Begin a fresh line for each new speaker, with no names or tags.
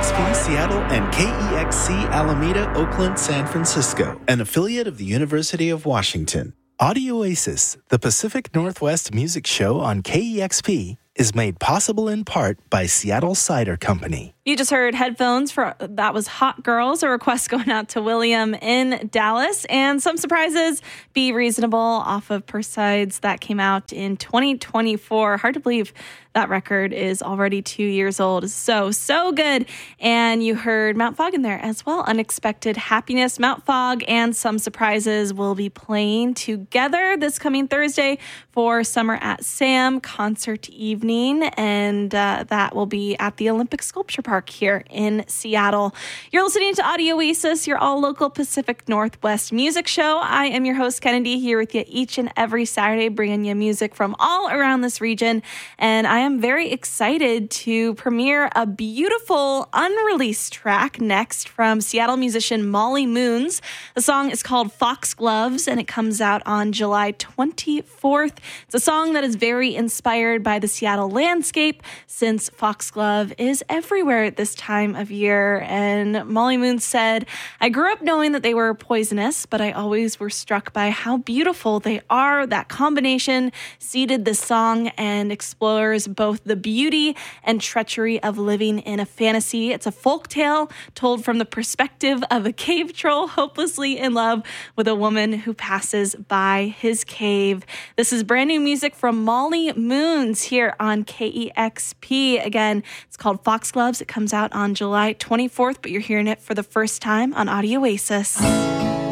KEXP Seattle and KEXC Alameda, Oakland, San Francisco, an affiliate of the University of Washington. Audio Oasis, the Pacific Northwest music show on KEXP, is made possible in part by Seattle Cider Company.
You just heard Headphones that was Hot Girls, a request going out to William in Dallas. And Some Surprises, Be Reasonable off of Persides that came out in 2024. Hard to believe that record is already 2 years old. So good. And you heard Mount Fog in there as well. Unexpected Happiness. Mount Fog and Some Surprises will be playing together this coming Thursday for Summer at Sam concert evening. And that will be at the Olympic Sculpture Park here in Seattle. You're listening to Audio Oasis, your all-local Pacific Northwest music show. I am your host, Kennedy, here with you each and every Saturday, bringing you music from all around this region. And I am very excited to premiere a beautiful unreleased track next from Seattle musician Molly Moons. The song is called Foxgloves, and it comes out on July 24th. It's a song that is very inspired by the Seattle landscape, since foxglove is everywhere at this time of year. And Molly Moon said, "I grew up knowing that they were poisonous, but I always were struck by how beautiful they are. That combination seeded this song and explores both the beauty and treachery of living in a fantasy. It's a folktale told from the perspective of a cave troll hopelessly in love with a woman who passes by his cave." This is brand new music from Molly Moons here on KEXP. Again, it's called Foxgloves. It comes out on July 24th, but you're hearing it for the first time on Audio Oasis.